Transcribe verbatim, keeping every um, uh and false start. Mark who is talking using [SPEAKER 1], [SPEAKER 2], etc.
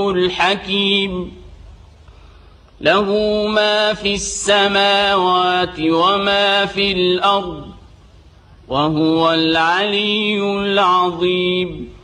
[SPEAKER 1] الحكيم له ما في السماوات وما في الأرض وهو العلي العظيم.